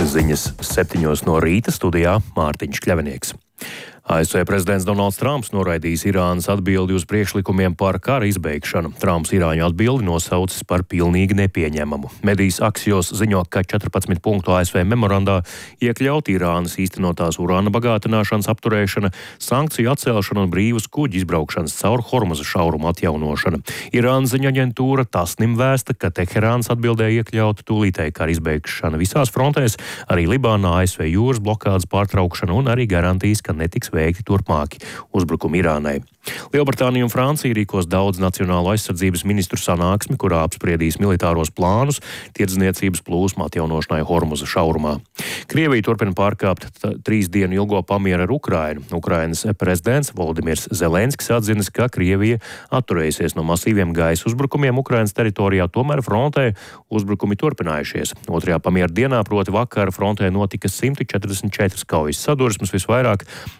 Ziņas 7 no rīta, studijā Mārtiņš Kļavinieks. ASV prezidents Donalds Trumps noraidījis Irānas atbildi uz priekšlikumiem par kara izbeigšanu. Trumps Irāņu atbildi nosaucis par pilnīgi nepieņemamu. Medijs Axios ziņo, ka 14 punktu ASV memorandā iekļaut Irānas īstenotās urāna bagātināšanas apturēšana, sankciju atcelšana un brīvas kuģu izbraukšanas caur Hormuza šaurumu atjaunošana. Irānas ziņu aģentūra Tasnim vēsta, ka Teherānas atbildē iekļauta tūlītēji kara izbeigšana visās frontēs, arī Libānā, ASV jūras blokādes pārtraukšana un arī garantijas, ka netiks veikti turpmāki uzbrukumi Irānai. Lielbritānija un Francija rīkos daudz nacionālo aizsardzības ministru sanāksmi, kurā apspriedīs militāros plānus tirdzniecības plūsmu atjaunošanai Hormuza šaurumā. Krievija turpina pārkāpt 3 dienu ilgo pamieru ar Ukrainu. Ukrainas prezidents Volodimirs Zelenskis atzinis, ka Krievija atturējusies no masīviem gaisa uzbrukumiem Ukrainas teritorijā, tomēr frontē uzbrukumi turpinājušies. 2. pamiera dienā, proti vakar, frontē notika 144 kaujas sadursmes, visvairāk